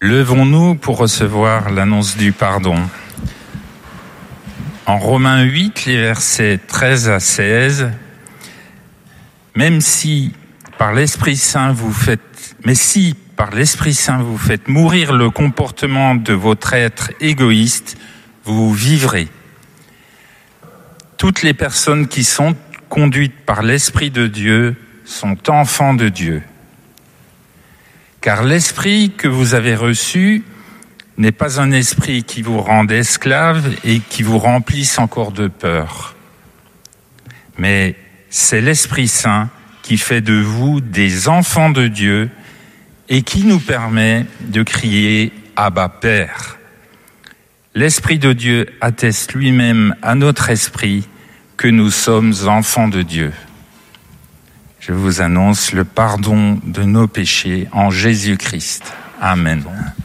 Levons-nous pour recevoir l'annonce du pardon. En Romains 8, les versets 13 à 16, mais si par l'Esprit Saint vous faites mourir le comportement de votre être égoïste, vous vivrez. Toutes les personnes qui sont conduites par l'Esprit de Dieu sont enfants de Dieu. Car l'esprit que vous avez reçu n'est pas un esprit qui vous rende esclave et qui vous remplisse encore de peur. Mais c'est l'Esprit Saint qui fait de vous des enfants de Dieu et qui nous permet de crier « Abba, Père ». L'Esprit de Dieu atteste lui-même à notre esprit que nous sommes enfants de Dieu. Je vous annonce le pardon de nos péchés en Jésus-Christ. Amen.